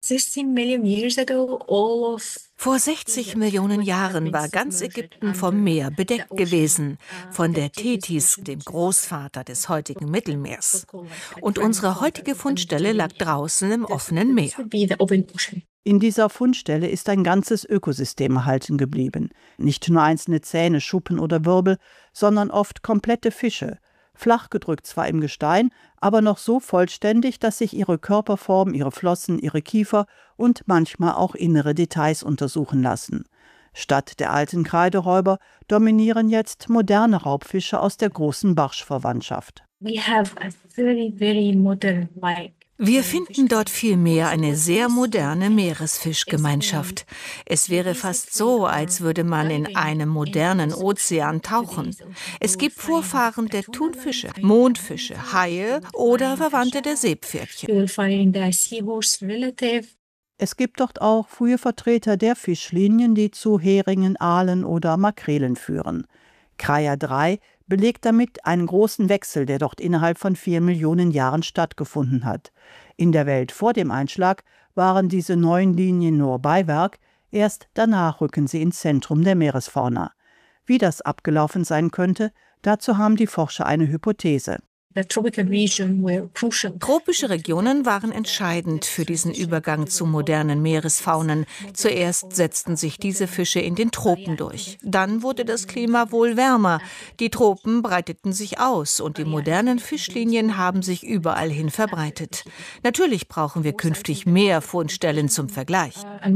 Vor sechzig Millionen Jahren war ganz Ägypten vom Meer bedeckt gewesen, von der Tethys, dem Großvater des heutigen Mittelmeers. Und unsere heutige Fundstelle lag draußen im offenen Meer. In dieser Fundstelle ist ein ganzes Ökosystem erhalten geblieben. Nicht nur einzelne Zähne, Schuppen oder Wirbel, sondern oft komplette Fische. flach gedrückt zwar im Gestein, aber noch so vollständig, dass sich ihre Körperform, ihre Flossen, ihre Kiefer und manchmal auch innere Details untersuchen lassen. Statt der alten Kreideräuber dominieren jetzt moderne Raubfische aus der großen Barschverwandtschaft. We have a very, very modern like Wir finden dort vielmehr eine sehr moderne Meeresfischgemeinschaft. Es wäre fast so, als würde man in einem modernen Ozean tauchen. Es gibt Vorfahren der Thunfische, Mondfische, Haie oder Verwandte der Seepferdchen. Es gibt dort auch frühe Vertreter der Fischlinien, die zu Heringen, Aalen oder Makrelen führen. Kraja drei belegt damit einen großen Wechsel, der dort innerhalb von vier Millionen Jahren stattgefunden hat. In der Welt vor dem Einschlag waren diese neuen Linien nur Beiwerk, erst danach rücken sie ins Zentrum der Meeresfauna. Wie das abgelaufen sein könnte, dazu haben die Forscher eine Hypothese. Tropische Regionen waren entscheidend für diesen Übergang zu modernen Meeresfaunen. Zuerst setzten sich diese Fische in den Tropen durch. Dann wurde das Klima wohl wärmer. Die Tropen breiteten sich aus und die modernen Fischlinien haben sich überall hin verbreitet. Natürlich brauchen wir künftig mehr Fundstellen zum Vergleich.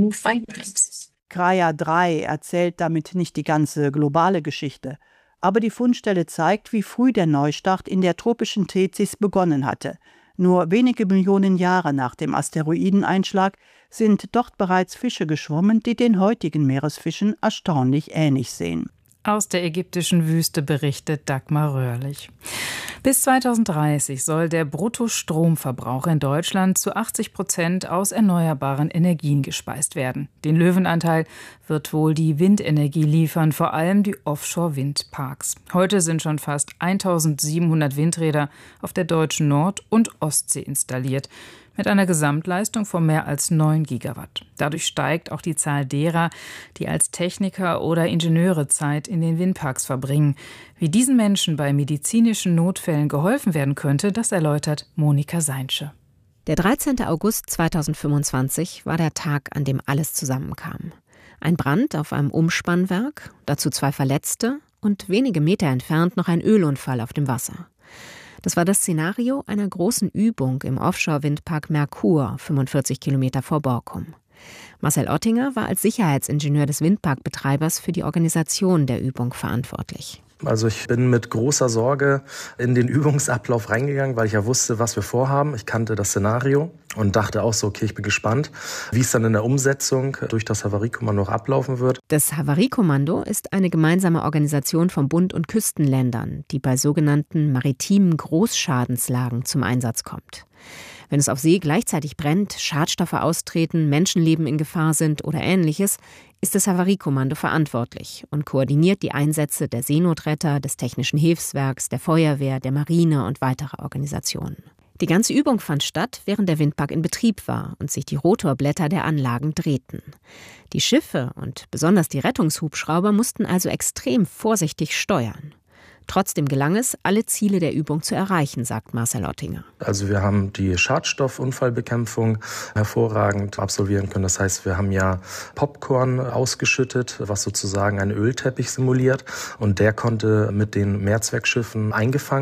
Kraja drei erzählt damit nicht die ganze globale Geschichte. Aber die Fundstelle zeigt, wie früh der Neustart in der tropischen Tethys begonnen hatte. Nur wenige Millionen Jahre nach dem Asteroideneinschlag sind dort bereits Fische geschwommen, die den heutigen Meeresfischen erstaunlich ähnlich sehen. Aus der ägyptischen Wüste berichtet Dagmar Röhrlich. Bis zweitausenddreißig soll der Bruttostromverbrauch in Deutschland zu achtzig Prozent aus erneuerbaren Energien gespeist werden. Den Löwenanteil wird wohl die Windenergie liefern, vor allem die Offshore-Windparks. Heute sind schon fast eintausendsiebenhundert Windräder auf der deutschen Nord- und Ostsee installiert, mit einer Gesamtleistung von mehr als neun Gigawatt. Dadurch steigt auch die Zahl derer, die als Techniker oder Ingenieure Zeit in den Windparks verbringen. Wie diesen Menschen bei medizinischen Notfällen geholfen werden könnte, das erläutert Monika Seinsche. Der dreizehnten August zweitausendfünfundzwanzig war der Tag, an dem alles zusammenkam. Ein Brand auf einem Umspannwerk, dazu zwei Verletzte und wenige Meter entfernt noch ein Ölunfall auf dem Wasser. Das war das Szenario einer großen Übung im Offshore-Windpark Merkur, fünfundvierzig Kilometer vor Borkum. Marcel Ottinger war als Sicherheitsingenieur des Windparkbetreibers für die Organisation der Übung verantwortlich. Also ich bin mit großer Sorge in den Übungsablauf reingegangen, weil ich ja wusste, was wir vorhaben. Ich kannte das Szenario und dachte auch so, okay, ich bin gespannt, wie es dann in der Umsetzung durch das Havariekommando noch ablaufen wird. Das Havariekommando ist eine gemeinsame Organisation von Bund- und Küstenländern, die bei sogenannten maritimen Großschadenslagen zum Einsatz kommt. Wenn es auf See gleichzeitig brennt, Schadstoffe austreten, Menschenleben in Gefahr sind oder Ähnliches, ist das Havariekommando verantwortlich und koordiniert die Einsätze der Seenotretter, des Technischen Hilfswerks, der Feuerwehr, der Marine und weiterer Organisationen. Die ganze Übung fand statt, während der Windpark in Betrieb war und sich die Rotorblätter der Anlagen drehten. Die Schiffe und besonders die Rettungshubschrauber mussten also extrem vorsichtig steuern. Trotzdem gelang es, alle Ziele der Übung zu erreichen, sagt Marcel Ottinger. Also wir haben die Schadstoffunfallbekämpfung hervorragend absolvieren können. Das heißt, wir haben ja Popcorn ausgeschüttet, was sozusagen einen Ölteppich simuliert. Und der konnte mit den Mehrzweckschiffen eingefangen